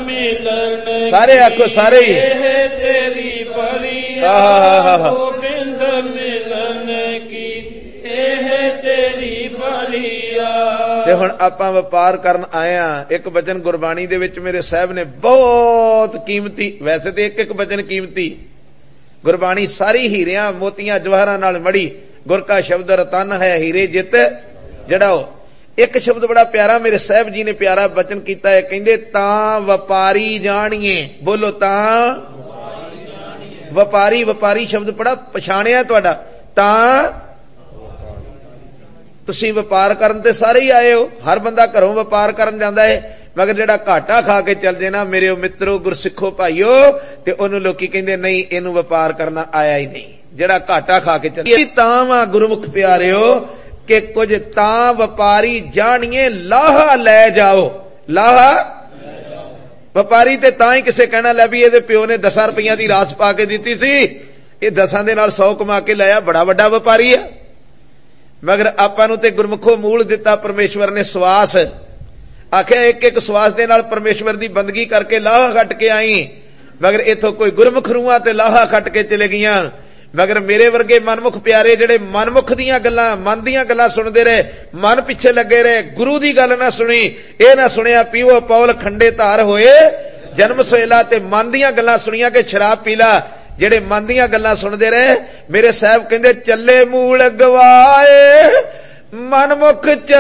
मिलन सारे आखो सारे ही तेरी बलिया गोबिंद मिलन की तेरी बलिया। ते हुण आपां वपार करन आए हां। एक वचन गुरबाणी दे विच मेरे साहब ने बहुत कीमती, वैसे तो एक एक वचन कीमती, गुरबाणी सारी हीरियां मोतियां जवाहरां नाल मड़ी। गुर का शब्द रतन है हीरे जित जड़ाओ। एक शब्द बड़ा प्यारा मेरे साहब जी ने प्यारा वचन कीता है, कहंदे तां वपारी जाणिए। बोलो तां वपारी, वपारी शब्द बड़ा पछाणिया तुहाडा। तां तुसीं वपार करन ते सारे ही आए हो, हर बंदा घरों वपार करन जांदा है, मगर जेड़ा घाटा खा के चल जे ना मेरे मित्रो गुरसिखो भाईओ, ते ओनू लोकी कहंदे नहीं इहनू वपार करना आया ही नहीं, जेड़ा घाटा खा के चल। तां वा गुरमुख प्यारिओ कि कुछ तां वपारी जाणिए लाहा लै जाओ। लाहा वपारी ते तां ही किसे कहना लै भी इहदे प्यो ने 10 रुपइयां दी रास पा के दित्ती सी, ये 10 दे नाल 100 कमा के लाया, बड़ा वड्डा वपारी है। मगर आपां नूं ते गुरमुखो मूल दिता परमेश्वर ने सवास, आखिया एक एक सवास दे नाल परमेश्वर दी बंदगी करके लाहा खट के आई। मगर इथों कोई गुरमुख रूहां ते लाहा खट के चले गईयां। मगर मेरे वर्गे मनमुख प्यारे जेड़े मनमुख दीयां गल्लां मन दीयां गल्लां सुनदे रहे, मन पिछे लगे रहे, गुरु दी गल ना सुनी, ये ना सुनिया पीवो पौल खंडे धार होए जन्म सोएला, ते मन दीयां गल्लां सुनियां कि शराब पीला। जेड़े मन दीयां गल्लां सुनदे रहे, मेरे साहब कहंदे चले मूल गवाए मनमुख